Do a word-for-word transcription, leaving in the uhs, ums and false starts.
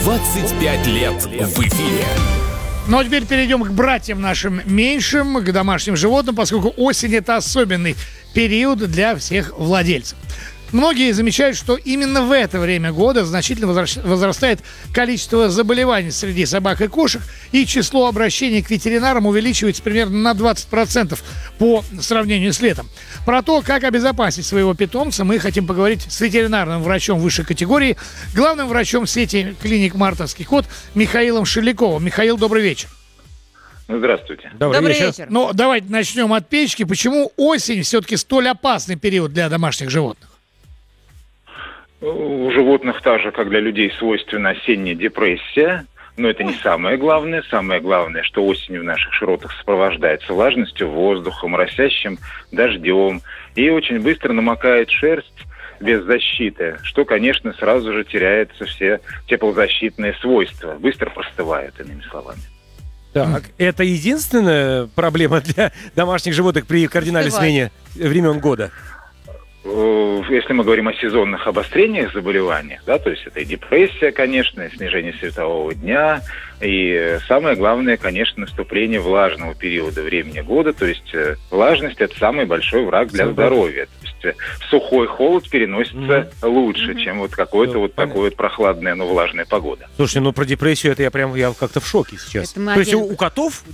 двадцать пять лет в эфире. Ну а теперь перейдем к братьям нашим меньшим, к домашним животным, поскольку осень — это особенный период для всех владельцев. Многие замечают, что именно в это время года значительно возрастает количество заболеваний среди собак и кошек, и число обращений к ветеринарам увеличивается примерно на двадцать процентов по сравнению с летом. Про то, как обезопасить своего питомца, мы хотим поговорить с ветеринарным врачом высшей категории, главным врачом сети клиник «Мартовский кот» Михаилом Шеликовым. Михаил, добрый вечер. Здравствуйте. Добрый, Добрый вечер. вечер. Ну, давайте начнем от печки. Почему осень все-таки столь опасный период для домашних животных? У животных, так же, как для людей, свойственна осенняя депрессия. Но это не самое главное. Самое главное, что осенью в наших широтах сопровождается влажностью воздуха, моросящим дождем. И очень быстро намокает шерсть без защиты, что, конечно, сразу же теряются все теплозащитные свойства. Быстро простывают, иными словами. Так, это единственная проблема для домашних животных при кардинальной смене времен года? Если мы говорим о сезонных обострениях заболеваний, да, то есть это и депрессия, конечно, и снижение светового дня, и самое главное, конечно, наступление влажного периода времени года, то есть влажность – это самый большой враг для здоровья. То есть сухой холод переносится mm-hmm. лучше, mm-hmm. чем вот какое-то mm-hmm. вот такое вот прохладная, но влажная погода. Слушай, ну про депрессию это я прям я как-то в шоке сейчас. То есть у, у котов